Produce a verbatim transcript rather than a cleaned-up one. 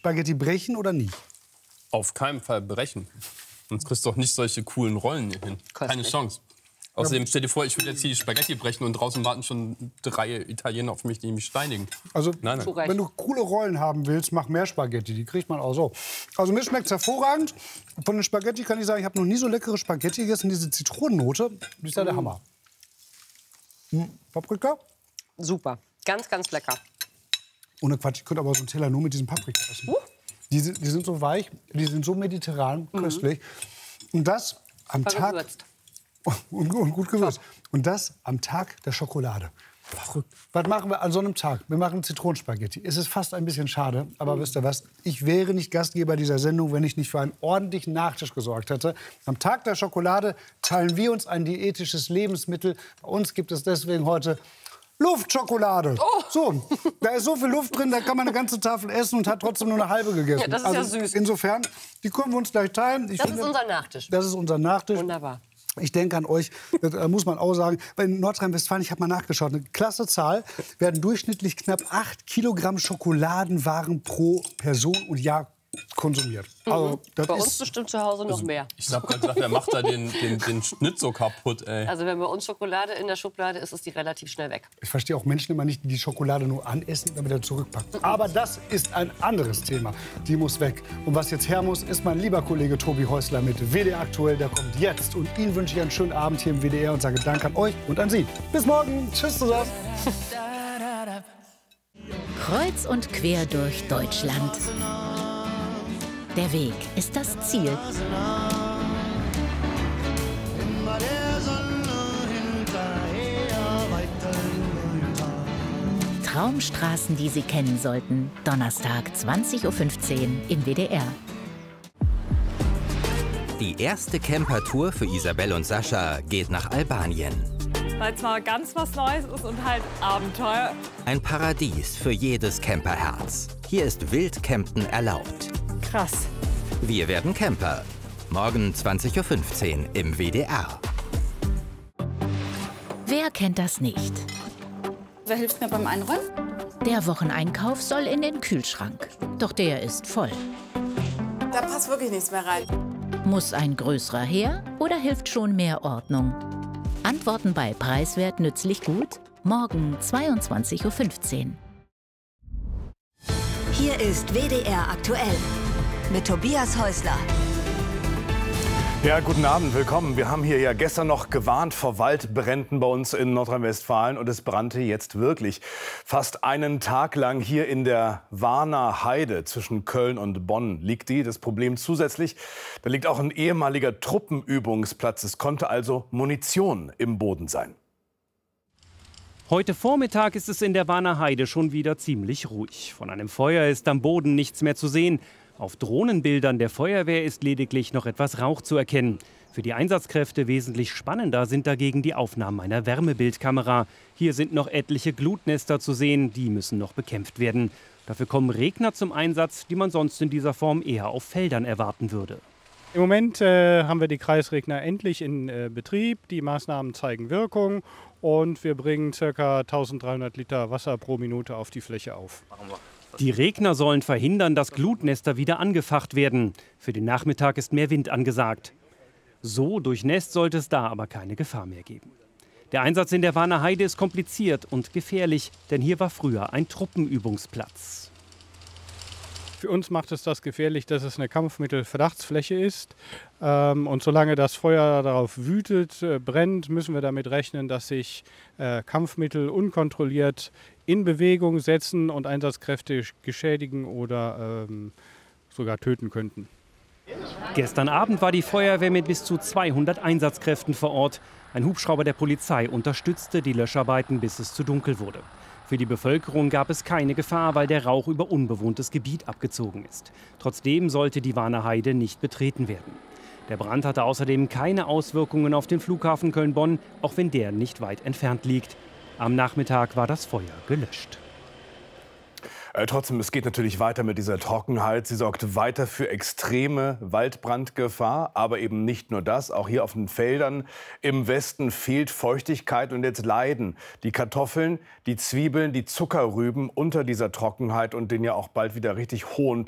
Spaghetti brechen oder nicht? Auf keinen Fall brechen. Sonst kriegst du doch nicht solche coolen Rollen hier hin. Keine Chance. Außerdem stell dir vor, ich will jetzt hier die Spaghetti brechen und draußen warten schon drei Italiener auf mich, die mich steinigen. Also, nein, nein. wenn du coole Rollen haben willst, mach mehr Spaghetti. Die kriegt man auch so. Also mir schmeckt es hervorragend. Von den Spaghetti kann ich sagen, ich habe noch nie so leckere Spaghetti gegessen. Diese Zitronennote, die ist ja der Hammer. Hm. Paprika? Super. Ganz, ganz lecker. Ohne Quatsch, ich könnte aber so einen Teller nur mit diesem Paprika essen. Uh. Die, die sind so weich, die sind so mediterran, mhm. köstlich. Und das am War Tag... gewürzt. Und, und gut gewürzt. Und das am Tag der Schokolade. Verrückt. Was machen wir an so einem Tag? Wir machen Zitronenspaghetti. Es ist fast ein bisschen schade, aber mhm. wisst ihr was? Ich wäre nicht Gastgeber dieser Sendung, wenn ich nicht für einen ordentlichen Nachtisch gesorgt hätte. Am Tag der Schokolade teilen wir uns ein diätisches Lebensmittel. Bei uns gibt es deswegen heute Luftschokolade. Oh. So, da ist so viel Luft drin, da kann man eine ganze Tafel essen und hat trotzdem nur eine halbe gegessen. Ja, das ist also, ja süß. Insofern, die können wir uns gleich teilen. Ich das finde, ist unser Nachtisch. Das ist unser Nachtisch. Wunderbar. Ich denke an euch, das äh, muss man auch sagen. Weil in Nordrhein-Westfalen, ich habe mal nachgeschaut, eine klasse Zahl, werden durchschnittlich knapp acht Kilogramm Schokoladenwaren pro Person und Jahr konsumiert. Mhm. Also, das bei ist uns bestimmt zu Hause noch also, mehr. Ich habe gerade gesagt, wer macht da den, den, den Schnitt so kaputt, ey. Also wenn bei uns Schokolade in der Schublade ist, ist die relativ schnell weg. Ich verstehe auch Menschen immer nicht, die die Schokolade nur anessen, dann wieder zurückpacken. Aber das ist ein anderes Thema. Die muss weg. Und was jetzt her muss, ist mein lieber Kollege Tobi Häusler mit W D R aktuell. Der kommt jetzt. Und Ihnen wünsche ich einen schönen Abend hier im W D R und sage Dank an euch und an Sie. Bis morgen. Tschüss zusammen. Kreuz und quer durch Deutschland. Der Weg ist das Ziel. Traumstraßen, die Sie kennen sollten. Donnerstag, zwanzig Uhr fünfzehn im W D R. Die erste Campertour für Isabel und Sascha geht nach Albanien. Weil es mal ganz was Neues ist und halt Abenteuer. Ein Paradies für jedes Camperherz. Hier ist Wildcampen erlaubt. Krass. Wir werden Camper. Morgen zwanzig Uhr fünfzehn im W D R. Wer kennt das nicht? Wer hilft mir beim Einräumen? Der Wocheneinkauf soll in den Kühlschrank. Doch der ist voll. Da passt wirklich nichts mehr rein. Muss ein größerer her oder hilft schon mehr Ordnung? Antworten bei Preiswert nützlich gut? Morgen zweiundzwanzig Uhr fünfzehn. Hier ist W D R aktuell mit Tobias Häusler. Ja, guten Abend, willkommen. Wir haben hier ja gestern noch gewarnt vor Waldbränden bei uns in Nordrhein-Westfalen und es brannte jetzt wirklich. Fast einen Tag lang hier in der Warner Heide zwischen Köln und Bonn liegt die. Das Problem zusätzlich, da liegt auch ein ehemaliger Truppenübungsplatz. Es konnte also Munition im Boden sein. Heute Vormittag ist es in der Warner Heide schon wieder ziemlich ruhig. Von einem Feuer ist am Boden nichts mehr zu sehen. Auf Drohnenbildern der Feuerwehr ist lediglich noch etwas Rauch zu erkennen. Für die Einsatzkräfte wesentlich spannender sind dagegen die Aufnahmen einer Wärmebildkamera. Hier sind noch etliche Glutnester zu sehen, die müssen noch bekämpft werden. Dafür kommen Regner zum Einsatz, die man sonst in dieser Form eher auf Feldern erwarten würde. Im Moment äh, haben wir die Kreisregner endlich in äh, Betrieb. Die Maßnahmen zeigen Wirkung und wir bringen ca. eintausenddreihundert Liter Wasser pro Minute auf die Fläche auf. Die Regner sollen verhindern, dass Glutnester wieder angefacht werden. Für den Nachmittag ist mehr Wind angesagt. So durchnässt sollte es da aber keine Gefahr mehr geben. Der Einsatz in der Warner Heide ist kompliziert und gefährlich, denn hier war früher ein Truppenübungsplatz. Für uns macht es das gefährlich, dass es eine Kampfmittelverdachtsfläche ist. Ähm, und solange das Feuer darauf wütet, äh, brennt, müssen wir damit rechnen, dass sich äh, Kampfmittel unkontrolliert in Bewegung setzen und Einsatzkräfte geschädigen oder ähm, sogar töten könnten. Gestern Abend war die Feuerwehr mit bis zu zweihundert Einsatzkräften vor Ort. Ein Hubschrauber der Polizei unterstützte die Löscharbeiten, bis es zu dunkel wurde. Für die Bevölkerung gab es keine Gefahr, weil der Rauch über unbewohntes Gebiet abgezogen ist. Trotzdem sollte die Warner Heide nicht betreten werden. Der Brand hatte außerdem keine Auswirkungen auf den Flughafen Köln-Bonn, auch wenn der nicht weit entfernt liegt. Am Nachmittag war das Feuer gelöscht. Äh, trotzdem, es geht natürlich weiter mit dieser Trockenheit. Sie sorgt weiter für extreme Waldbrandgefahr. Aber eben nicht nur das. Auch hier auf den Feldern im Westen fehlt Feuchtigkeit. Und jetzt leiden die Kartoffeln, die Zwiebeln, die Zuckerrüben unter dieser Trockenheit und den ja auch bald wieder richtig hohen